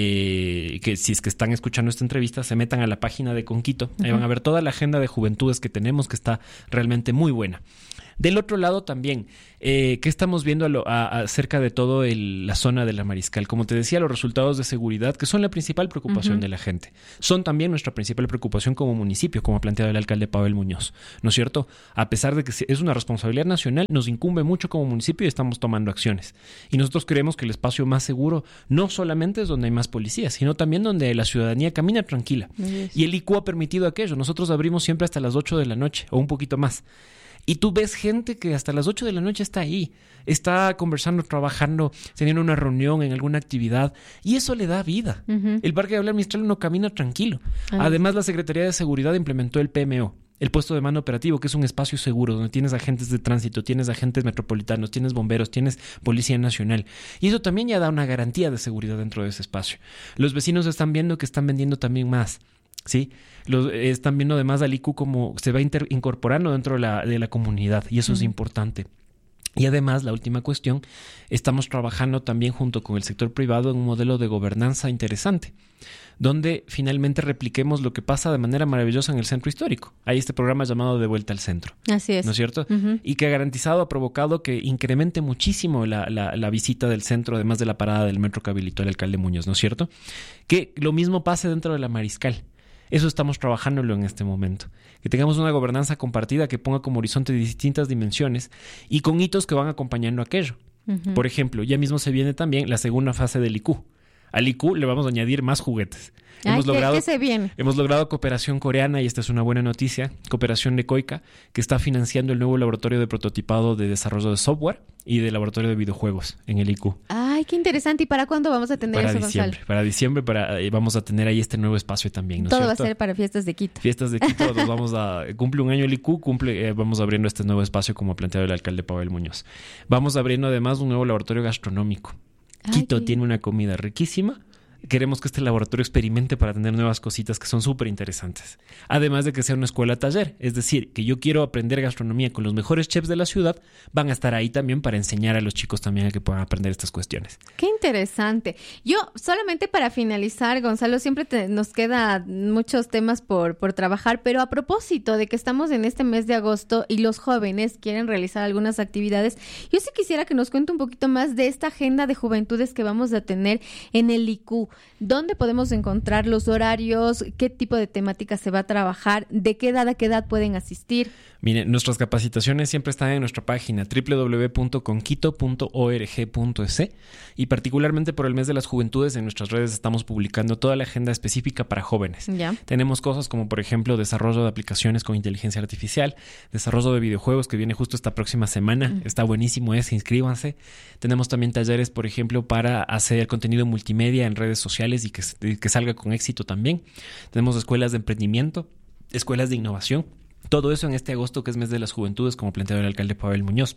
eh, que si es que están escuchando esta entrevista, se metan a la página de Conquito. Uh-huh. Ahí van a ver toda la agenda de juventudes que tenemos, que está realmente muy buena. Del otro lado también, eh, ¿qué estamos viendo a lo, a, a, acerca de todo el, la zona de la Mariscal? Como te decía, los resultados de seguridad, que son la principal preocupación uh-huh. de la gente, son también nuestra principal preocupación como municipio, como ha planteado el alcalde Pavel Muñoz, ¿no es cierto? A pesar de que es una responsabilidad nacional, nos incumbe mucho como municipio y estamos tomando acciones. Y nosotros creemos que el espacio más seguro no solamente es donde hay más policías, sino también donde la ciudadanía camina tranquila. Uh-huh. Y el I C U ha permitido aquello. Nosotros abrimos siempre hasta las ocho de la noche o un poquito más. Y tú ves gente que hasta las ocho de la noche está ahí, está conversando, trabajando, teniendo una reunión en alguna actividad, y eso le da vida. Uh-huh. El Parque Gabriela Mistral no camina tranquilo. Uh-huh. Además, la Secretaría de Seguridad implementó el P M O, el puesto de mando operativo, que es un espacio seguro donde tienes agentes de tránsito, tienes agentes metropolitanos, tienes bomberos, tienes Policía Nacional. Y eso también ya da una garantía de seguridad dentro de ese espacio. Los vecinos están viendo que están vendiendo también más. ¿Sí? Los, están viendo además al I C U como se va inter, incorporando dentro de la, de la comunidad, y eso uh-huh. es importante. Y además, la última cuestión, estamos trabajando también junto con el sector privado en un modelo de gobernanza interesante, donde finalmente repliquemos lo que pasa de manera maravillosa en el centro histórico. Hay este programa llamado De Vuelta al Centro. Así es. ¿No es cierto? Uh-huh. Y que ha garantizado, ha provocado que incremente muchísimo la, la, la visita del centro, además de la parada del metro que habilitó el alcalde Muñoz, ¿no es cierto? Que lo mismo pase dentro de la Mariscal. Eso estamos trabajándolo en este momento. Que tengamos una gobernanza compartida que ponga como horizonte distintas dimensiones y con hitos que van acompañando aquello. Uh-huh. Por ejemplo, ya mismo se viene también la segunda fase del I C U. Al I C U le vamos a añadir más juguetes. Ay, hemos, ¿qué, logrado, ¿qué se viene? hemos logrado cooperación coreana, y esta es una buena noticia, cooperación de COICA, que está financiando el nuevo laboratorio de prototipado de desarrollo de software y de laboratorio de videojuegos en el I C U. Ay, qué interesante. ¿Y para cuándo vamos a tener para eso, diciembre, Gonzalo? Para diciembre para, eh, vamos a tener ahí este nuevo espacio también, ¿no es Todo cierto? va a ser para fiestas de Quito. Fiestas de Quito, nos vamos a... Cumple un año el I C U, cumple, eh, vamos abriendo este nuevo espacio como ha planteado el alcalde Pavel Muñoz. Vamos abriendo además un nuevo laboratorio gastronómico. Ay, Quito tiene una comida riquísima. Queremos que este laboratorio experimente para tener nuevas cositas que son súper interesantes. Además de que sea una escuela taller, es decir, que yo quiero aprender gastronomía con los mejores chefs de la ciudad, van a estar ahí también para enseñar a los chicos también a que puedan aprender estas cuestiones. Qué interesante. Yo, solamente para finalizar, Gonzalo, siempre te, nos queda muchos temas por, por trabajar, pero a propósito de que estamos en este mes de agosto y los jóvenes quieren realizar algunas actividades, yo sí quisiera que nos cuente un poquito más de esta agenda de juventudes que vamos a tener en el I C U. ¿Dónde podemos encontrar los horarios? ¿Qué tipo de temática se va a trabajar? ¿De qué edad a qué edad pueden asistir? Miren, nuestras capacitaciones siempre están en nuestra página doble u doble u doble u punto conquito punto org punto es y particularmente por el mes de las juventudes en nuestras redes estamos publicando toda la agenda específica para jóvenes. Ya. Tenemos cosas como, por ejemplo, desarrollo de aplicaciones con inteligencia artificial, desarrollo de videojuegos que viene justo esta próxima semana. Mm. Está buenísimo ese, inscríbanse. Tenemos también talleres, por ejemplo, para hacer contenido multimedia en redes sociales y que, que salga con éxito también. Tenemos escuelas de emprendimiento, escuelas de innovación. Todo eso en este agosto que es mes de las juventudes, como planteó el alcalde Pavel Muñoz.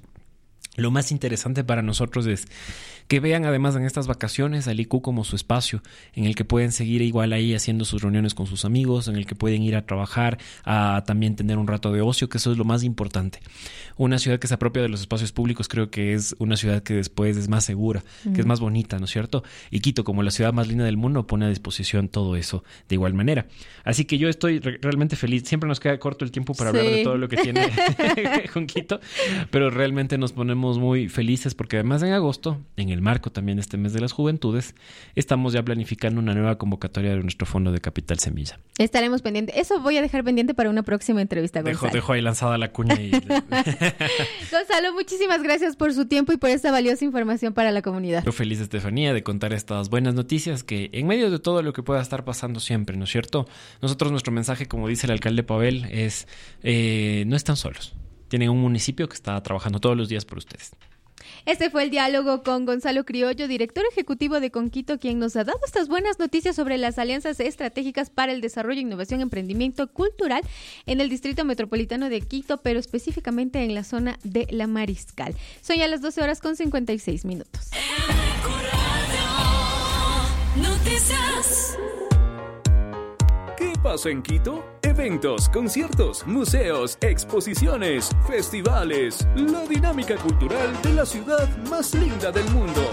Lo más interesante para nosotros es que vean además en estas vacaciones al I C U como su espacio en el que pueden seguir igual ahí haciendo sus reuniones con sus amigos, en el que pueden ir a trabajar, a también tener un rato de ocio, que eso es lo más importante. Una ciudad que se apropia de los espacios públicos creo que es una ciudad que después es más segura, mm. que es más bonita, ¿no es cierto? Y Quito, como la ciudad más linda del mundo, pone a disposición todo eso de igual manera. Así que yo estoy re- realmente feliz. Siempre nos queda corto el tiempo para sí. hablar de todo lo que tiene con Quito, pero realmente nos ponemos estamos muy felices porque además en agosto, en el marco también de este mes de las juventudes, estamos ya planificando una nueva convocatoria de nuestro Fondo de Capital Semilla. Estaremos pendientes. Eso voy a dejar pendiente para una próxima entrevista, Gonzalo. Dejo, dejo ahí lanzada la cuña. Y... Gonzalo, muchísimas gracias por su tiempo y por esta valiosa información para la comunidad. Yo feliz, Estefanía, de contar estas buenas noticias que en medio de todo lo que pueda estar pasando siempre, ¿no es cierto? Nosotros, nuestro mensaje, como dice el alcalde Pavel, es eh, no están solos. Tienen un municipio que está trabajando todos los días por ustedes. Este fue el diálogo con Gonzalo Criollo, director ejecutivo de Conquito, quien nos ha dado estas buenas noticias sobre las alianzas estratégicas para el desarrollo, innovación y emprendimiento cultural en el Distrito Metropolitano de Quito, pero específicamente en la zona de La Mariscal. Son ya las doce horas con cincuenta y seis minutos. Noticias. ¿Qué pasa en Quito? Eventos, conciertos, museos, exposiciones, festivales, la dinámica cultural de la ciudad más linda del mundo.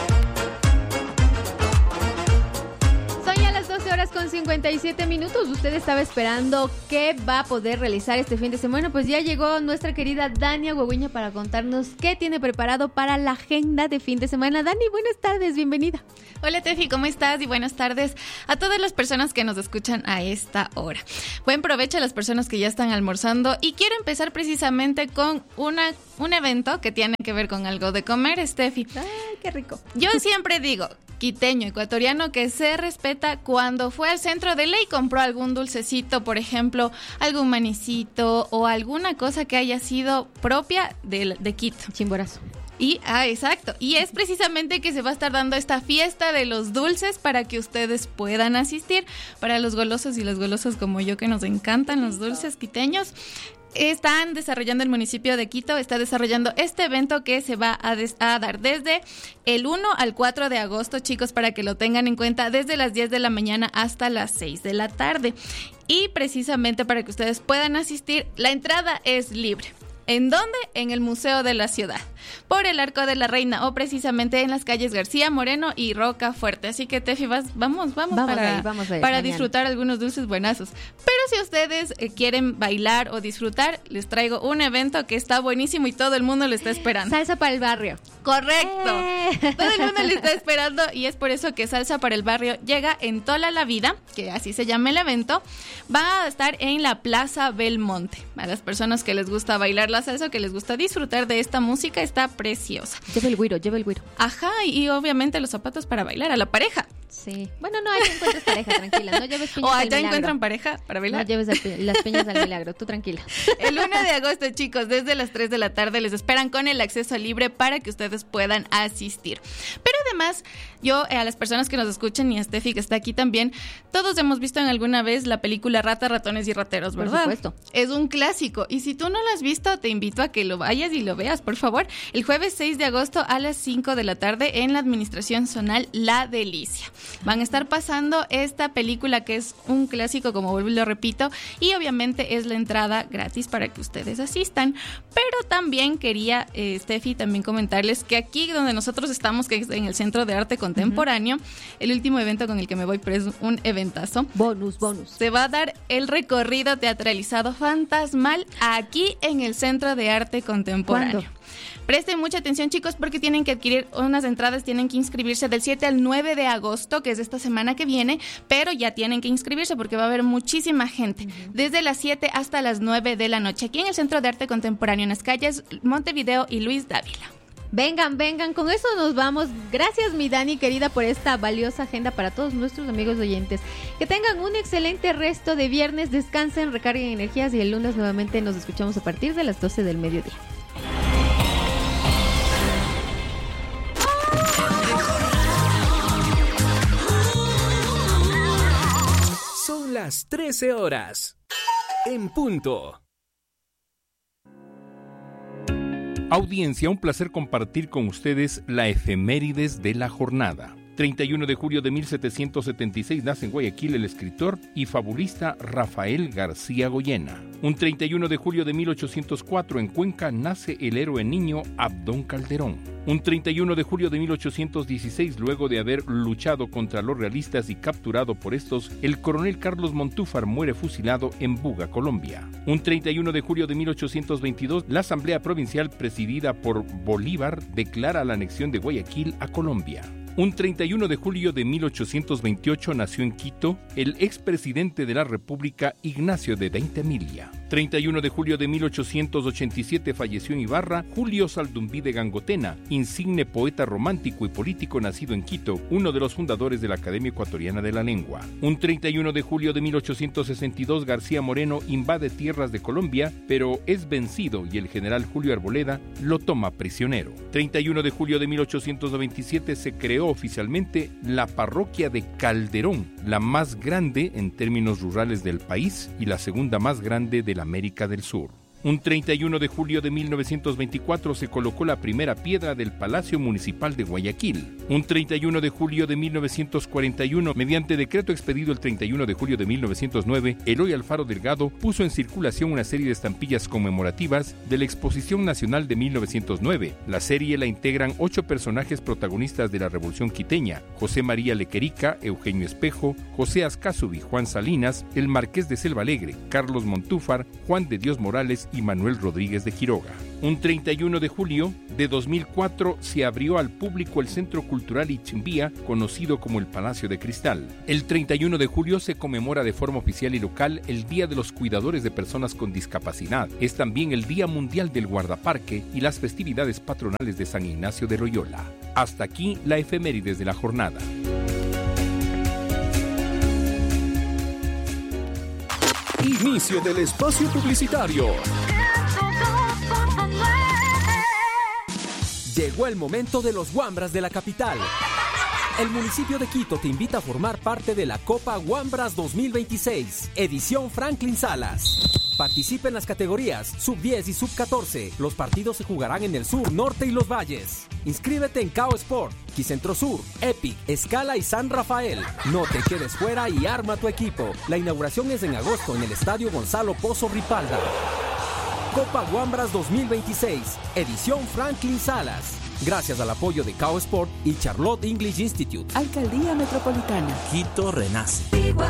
Son ya las doce horas con cincuenta y siete minutos. Usted estaba esperando qué va a poder realizar este fin de semana. Pues ya llegó nuestra querida Dania Huehuiña para contarnos qué tiene preparado para la agenda de fin de semana. Dani, buenas tardes, bienvenida. Hola Tefi, ¿cómo estás? Y buenas tardes a todas las personas que nos escuchan a esta hora. Buen provecho a las personas que ya están almorzando y quiero empezar precisamente con una, un evento que tiene que ver con algo de comer, Steffi. Ay, qué rico. Yo siempre digo, quiteño, ecuatoriano, que se respeta cuando fue al centro de ley y compró algún dulcecito, por ejemplo, algún manicito o alguna cosa que haya sido propia de, de Quito. Chimborazo. Y, ah, exacto. Y es precisamente que se va a estar dando esta fiesta de los dulces para que ustedes puedan asistir. Para los golosos y las golosas como yo, que nos encantan los dulces quiteños, están desarrollando el municipio de Quito, está desarrollando este evento que se va a, des- a dar desde el uno al cuatro de agosto, chicos, para que lo tengan en cuenta, desde las diez de la mañana hasta las seis de la tarde. Y precisamente para que ustedes puedan asistir, la entrada es libre. ¿En dónde? En el Museo de la Ciudad, por el Arco de la Reina o precisamente en las calles García Moreno y Roca Fuerte. Así que, Tefi, vas, vamos, vamos, vamos para, a ir, vamos a ir, para mañana. disfrutar algunos dulces buenazos. Pero si ustedes eh, quieren bailar o disfrutar, les traigo un evento que está buenísimo y todo el mundo lo está esperando. Salsa para el barrio. Correcto. Eh. Todo el mundo lo está esperando y es por eso que Salsa para el Barrio llega en Tola la Vida, que así se llama el evento. Va a estar en la Plaza Belmonte. A las personas que les gusta bailar la salsa, que les gusta disfrutar de esta música, está preciosa. Lleva el güiro, lleva el güiro. Ajá, y obviamente los zapatos para bailar, a la pareja. Sí. Bueno, no, ahí encuentras pareja, tranquila. No lleves piñas O al allá milagro. encuentran pareja para bailar. No lleves pi- las piñas al milagro, tú tranquila. El uno de agosto, chicos, desde las tres de la tarde les esperan con el acceso libre para que ustedes puedan asistir. Pero además, yo eh, a las personas que nos escuchen y a Steffi que está aquí también, todos hemos visto en alguna vez la película Rata, Ratones y Rateros, ¿verdad? Por supuesto. Es un clásico y si tú no lo has visto, te invito a que lo vayas y lo veas, por favor. El jueves seis de agosto a las cinco de la tarde en la Administración Zonal La Delicia. Van a estar pasando esta película que es un clásico, como vuelvo y lo repito, y obviamente es la entrada gratis para que ustedes asistan. Pero también quería, eh, Steffi, también comentarles que aquí donde nosotros estamos, que es en el Centro de Arte Contemporáneo, uh-huh. el último evento con el que me voy, pero es un eventazo. Bonus, bonus. Se va a dar el recorrido teatralizado fantasmal aquí en el Centro de Arte Contemporáneo. ¿Cuándo? Presten mucha atención, chicos, porque tienen que adquirir unas entradas, tienen que inscribirse del siete al nueve de agosto, que es esta semana que viene, pero ya tienen que inscribirse porque va a haber muchísima gente, uh-huh. desde las siete hasta las nueve de la noche, aquí en el Centro de Arte Contemporáneo, en las calles Montevideo y Luis Dávila. Vengan, vengan, con eso nos vamos. Gracias, mi Dani, querida, por esta valiosa agenda para todos nuestros amigos oyentes. Que tengan un excelente resto de viernes, descansen, recarguen energías y el lunes nuevamente nos escuchamos a partir de las doce del mediodía. Son las trece horas. En punto. Audiencia, un placer compartir con ustedes la efemérides de la jornada. treinta y uno de julio de mil setecientos setenta y seis nace en Guayaquil el escritor y fabulista Rafael García Goyena. Un treinta y uno de julio de mil ochocientos cuatro en Cuenca nace el héroe niño Abdón Calderón. Un treinta y uno de julio de mil ochocientos dieciséis, luego de haber luchado contra los realistas y capturado por estos, el coronel Carlos Montúfar muere fusilado en Buga, Colombia. Un treinta y uno de julio de mil ochocientos veintidós, la Asamblea Provincial presidida por Bolívar declara la anexión de Guayaquil a Colombia. Un treinta y uno de julio de mil ochocientos veintiocho nació en Quito el expresidente de la República Ignacio de Daintemilia. treinta y uno de julio de mil ochocientos ochenta y siete falleció en Ibarra Julio Saldumbí de Gangotena, insigne poeta romántico y político nacido en Quito, uno de los fundadores de la Academia Ecuatoriana de la Lengua. Un treinta y uno de julio de mil ochocientos sesenta y dos García Moreno invade tierras de Colombia, pero es vencido y el general Julio Arboleda lo toma prisionero. treinta y uno de julio de mil ochocientos noventa y siete se creó oficialmente la parroquia de Calderón, la más grande en términos rurales del país y la segunda más grande de la América del Sur. Un treinta y uno de julio de mil novecientos veinticuatro se colocó la primera piedra del Palacio Municipal de Guayaquil. Un treinta y uno de julio de mil novecientos cuarenta y uno, mediante decreto expedido el treinta y uno de julio de mil novecientos nueve, Eloy Alfaro Delgado puso en circulación una serie de estampillas conmemorativas de la Exposición Nacional de mil novecientos nueve. La serie la integran ocho personajes protagonistas de la Revolución Quiteña: José María Lequerica, Eugenio Espejo, José Azcázubi, Juan Salinas, el Marqués de Selva Alegre, Carlos Montúfar, Juan de Dios Morales y Manuel Rodríguez de Quiroga. Un treinta y uno de julio de dos mil cuatro se abrió al público el Centro Cultural Ichimbía, conocido como el Palacio de Cristal. El treinta y uno de julio se conmemora de forma oficial y local el Día de los Cuidadores de Personas con Discapacidad. Es también el Día Mundial del Guardaparque y las festividades patronales de San Ignacio de Loyola. Hasta aquí la efemérides de la jornada. Inicio del espacio publicitario. Llegó el momento de los Wambras de la capital. El municipio de Quito te invita a formar parte de la Copa Wambras dos mil veintiséis, edición Franklin Salas. Participa en las categorías sub diez y sub catorce. Los partidos se jugarán en el sur, norte y los valles. Inscríbete en Cao Sport, Quicentro Sur, Epic, Escala y San Rafael. No te quedes fuera y arma tu equipo. La inauguración es en agosto en el Estadio Gonzalo Pozo Ripalda. Copa Wambras dos mil veintiséis, edición Franklin Salas. Gracias al apoyo de Cao Sport y Charlotte English Institute. Alcaldía Metropolitana. Quito renace.